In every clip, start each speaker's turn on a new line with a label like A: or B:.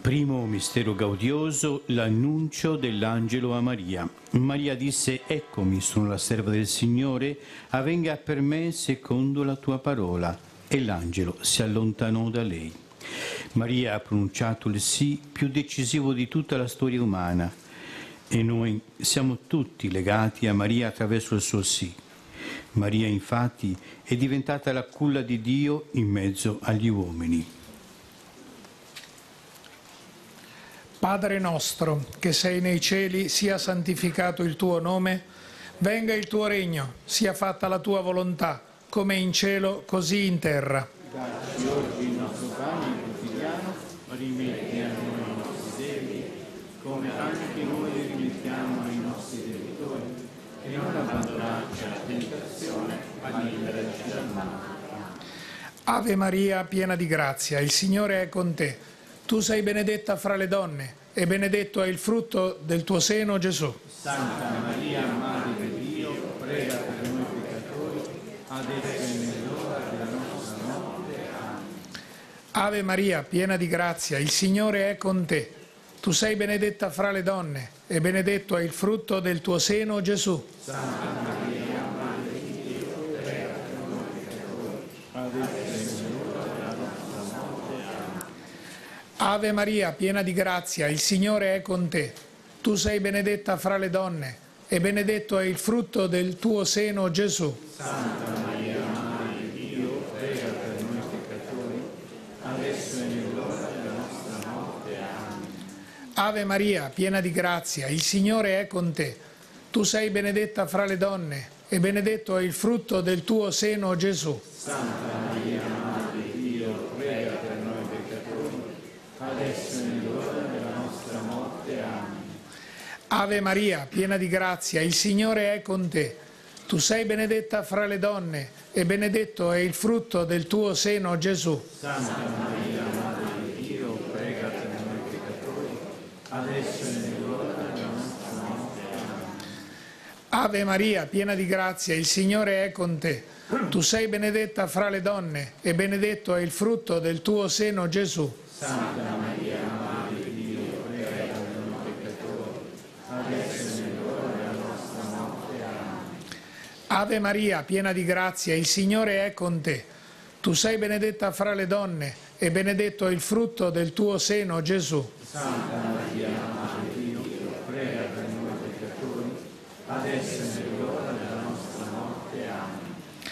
A: Primo mistero gaudioso, l'annuncio dell'angelo a Maria. Maria disse: eccomi, sono la serva del Signore, avvenga per me secondo la tua parola. E l'angelo si allontanò da lei. Maria ha pronunciato il sì più decisivo di tutta la storia umana e noi siamo tutti legati a Maria attraverso il suo sì. Maria infatti è diventata la culla di Dio in mezzo agli uomini.
B: Padre nostro, che sei nei cieli, sia santificato il tuo nome, venga il tuo regno, sia fatta la tua volontà, come in cielo, così in terra.
C: Dacci oggi il nostro pane quotidiano, rimetti a noi i nostri debiti, come anche noi li rimettiamo ai nostri debitori, e non abbandonarci alla tentazione, ma liberaci dal male.
B: Ave Maria, piena di grazia, il Signore è con te. Tu sei benedetta fra le donne, e benedetto è il frutto del tuo seno, Gesù.
C: Santa Maria, Madre di Dio, prega per noi peccatori, adesso e nell'ora della nostra morte. Amen.
B: Ave Maria, piena di grazia, il Signore è con te. Tu sei benedetta fra le donne, e benedetto è il frutto del tuo seno, Gesù.
C: Santa Maria, Madre di Dio, prega per noi peccatori, adesso e nell'ora della nostra morte. Amen.
B: Ave Maria, piena di grazia, il Signore è con te. Tu sei benedetta fra le donne, e benedetto è il frutto del tuo seno, Gesù.
C: Santa Maria, Madre di Dio, prega per noi peccatori, adesso e nell'ora della nostra morte. Amen.
B: Ave Maria, piena di grazia, il Signore è con te. Tu sei benedetta fra le donne, e benedetto è il frutto del tuo seno, Gesù.
C: Santa Maria, Madre di Dio, prega per noi peccatori, adesso e nell'ora della nostra morte. Amen.
B: Ave Maria, piena di grazia, il Signore è con te. Tu sei benedetta fra le donne, e benedetto è il frutto del tuo seno, Gesù.
C: Santa Maria, Madre di Dio, prega per noi peccatori, adesso e nell'ora della nostra morte. Amen.
B: Ave Maria, piena di grazia, il Signore è con te. Tu sei benedetta fra le donne, e benedetto è il frutto del tuo seno, Gesù.
C: Santa Maria, Madre di Dio, prega per noi peccatori, adesso e nell'ora della nostra morte. Amen.
B: Ave Maria, piena di grazia, il Signore è con te. Tu sei benedetta fra le donne, e benedetto è il frutto del tuo seno, Gesù.
C: Santa Maria, Madre di Dio, prega per noi peccatori, adesso e nell'ora della nostra morte. Amen.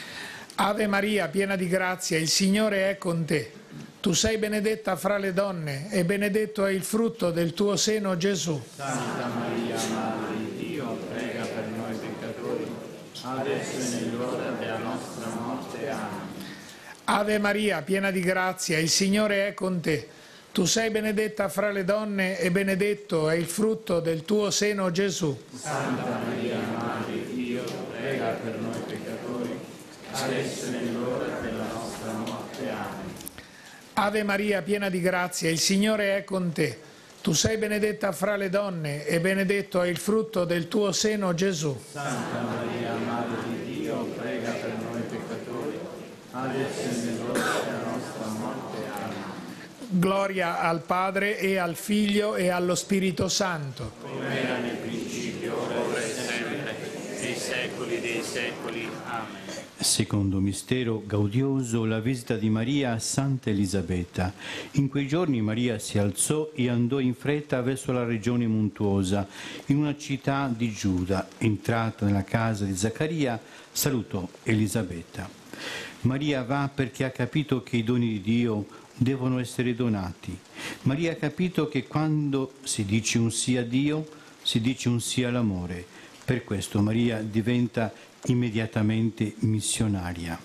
B: Ave Maria, piena di grazia, il Signore è con te. Tu sei benedetta fra le donne, e benedetto è il frutto del tuo seno, Gesù.
C: Santa Maria, Madre di Dio, prega per noi peccatori, adesso e nell'ora della nostra morte. Amen.
B: Ave Maria, piena di grazia, il Signore è con te. Tu sei benedetta fra le donne, e benedetto è il frutto del tuo seno, Gesù.
C: Santa Maria, Madre di Dio, prega per noi peccatori, adesso e nell'ora della nostra morte. Amen.
B: Ave Maria, piena di grazia, il Signore è con te. Tu sei benedetta fra le donne, e benedetto è il frutto del tuo seno, Gesù.
C: Santa Maria, Madre di Dio, prega per noi peccatori, adesso e nell'ora della nostra morte. Amen.
B: Gloria al Padre, e al Figlio, e allo Spirito Santo.
C: Come era nel principio, ora e sempre, nei secoli dei secoli. Amen.
A: Secondo mistero gaudioso, la visita di Maria a Santa Elisabetta. In quei giorni Maria si alzò e andò in fretta verso la regione montuosa, in una città di Giuda. Entrata nella casa di Zaccaria, salutò Elisabetta. Maria va perché ha capito che i doni di Dio devono essere donati. Maria ha capito che quando si dice un sì a Dio, si dice un sì all'amore. Per questo Maria diventa immediatamente missionaria.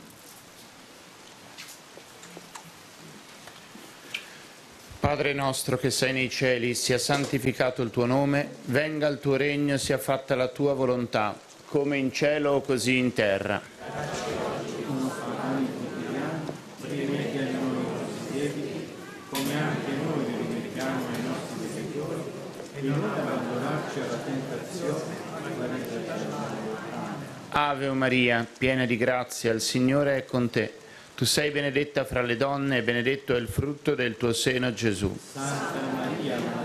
D: Padre nostro che sei nei cieli, sia santificato il tuo nome, venga il tuo regno, sia fatta la tua volontà, come in cielo così in terra.
C: Rimetti a noi i nostri debiti, come anche noi li rimettiamo ai nostri debitori, e non abbandonarci alla tentazione, ma liberaci dal male.
D: Ave Maria, piena di grazia, il Signore è con te. Tu sei benedetta fra le donne, e benedetto è il frutto del tuo seno, Gesù.
C: Santa Maria, sia